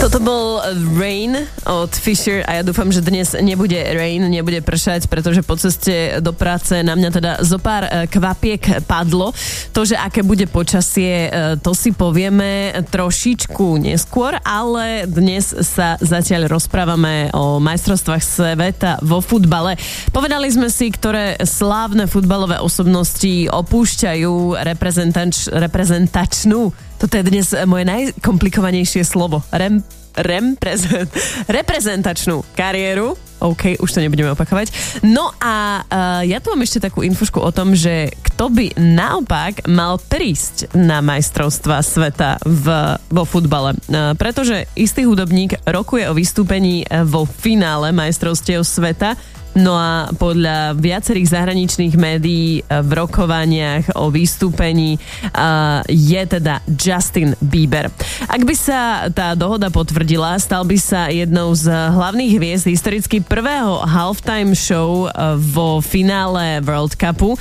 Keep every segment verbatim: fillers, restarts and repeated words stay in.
Toto bol Rain od Fisher a ja dúfam, že dnes nebude rain, nebude pršať, pretože po ceste do práce na mňa teda zo pár kvapiek padlo. To, že aké bude počasie, to si povieme trošičku neskôr, ale dnes sa zatiaľ rozprávame o majstrovstvách sveta vo futbale. Povedali sme si, ktoré slávne futbalové osobnosti opúšťajú reprezentač, reprezentačnú Toto je dnes moje najkomplikovanejšie slovo. Rem, rem, prezent, reprezentačnú kariéru. OK, už to nebudeme opakovať. No a uh, ja tu mám ešte takú infošku o tom, že kto by naopak mal prísť na majstrovstvá sveta v, vo futbale. Uh, pretože istý hudobník rokuje o vystúpení vo finále majstrovstiev sveta. No a podľa viacerých zahraničných médií v rokovaniach o vystúpení uh, je teda Justin Bieber. Ak by sa tá dohoda potvrdila, stal by sa jednou z hlavných hviezd historicky prvého halftime show vo finále World Cupu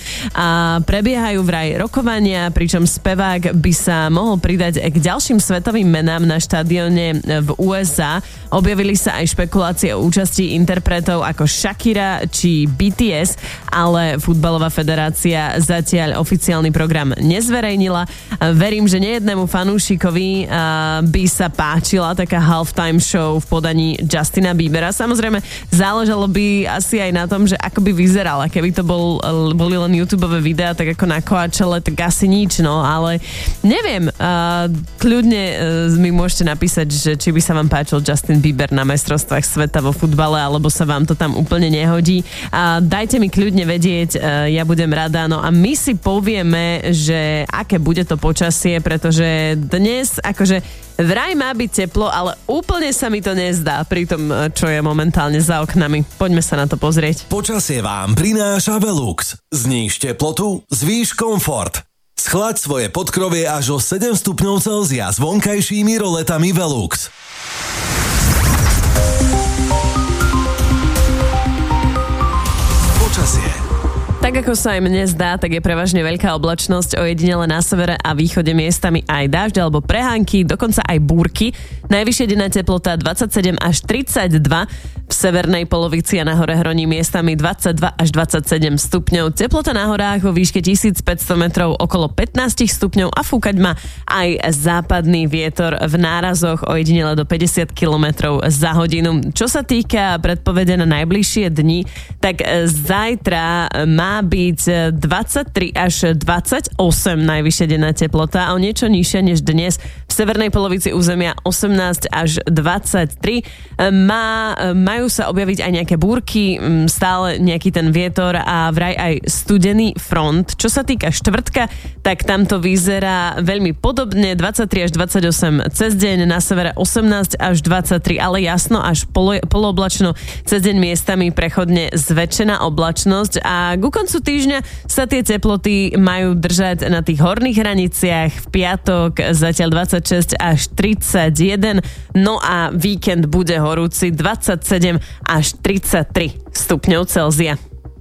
a prebiehajú vraj rokovania, pričom spevák by sa mohol pridať k ďalším svetovým menám na štadióne v ú es á. Objavili sa aj špekulácie o účasti interpretov ako Shakira či bé té es, ale Futbalová federácia zatiaľ oficiálny program nezverejnila. Verím, že nejednému fanúšikovi by sa páčila taká halftime show v podaní Justina Biebera. Samozrejme, záležalo by asi aj na tom, že ako by vyzerala. Keby to bol, boli len YouTubeové videá, tak ako na Coachelle, tak asi nič, no, ale neviem. Kľudne mi môžete napísať, že či by sa vám páčil Justin Bieber na majstrovstvách sveta vo futbale, alebo sa vám to tam úplne nehodí. A dajte mi kľudne vedieť, ja budem rada. No a my si povieme, že aké bude to počasie, pretože dnes akože vraj má byť teplo, ale úplne sa mi to nezdá pri tom, čo je momentálne za oknami. Poďme sa na to pozrieť. Počasie vám prináša Velux. Zníž teplotu, zvýš komfort. Schlaď svoje podkrovie až o sedem stupňov Celzia s vonkajšími roletami Velux. Počasie. Tak ako sa aj mne zdá, tak je prevažne veľká oblačnosť, ojedinele na severe a východe miestami aj dážď alebo prehánky, dokonca aj búrky. Najvyššia denná teplota dvadsaťsedem až tridsaťdva, v severnej polovici a na hore hroní miestami dvadsaťdva až dvadsaťsedem stupňov. Teplota na horách vo výške tisícpäťsto metrov okolo pätnásť stupňov a fúkať má aj západný vietor v nárazoch ojedinele do päťdesiat kilometrov za hodinu. Čo sa týka predpovede na najbližšie dni, tak zajtra má byť dvadsaťtri až dvadsaťosem najvyššia denná teplota a o niečo nižšia než dnes. V severnej polovici územia osemnásť až dvadsaťtri. Má, majú sa objaviť aj nejaké búrky, stále nejaký ten vietor a vraj aj studený front. Čo sa týka štvrtka, tak tam to vyzerá veľmi podobne, dvadsaťtri až dvadsaťosem cez deň, na severe osemnásť až dvadsaťtri, ale jasno až polo, polooblačno, cez deň miestami prechodne zväčšená oblačnosť a ku koncu týždňa sa tie teploty majú držať na tých horných hraniciach. V piatok zatiaľ dvadsaťšesť až tridsaťjeden, no a víkend bude horúci dvadsaťsedem až tridsaťtri stupňov Celzia.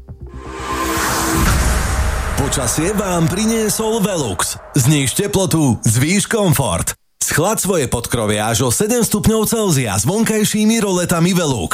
Počasie vám priniesol Velux. Zníž teplotu, zvýš komfort. Schlaď svoje podkrovie až o sedem stupňov Celzia s vonkajšími roletami Velux.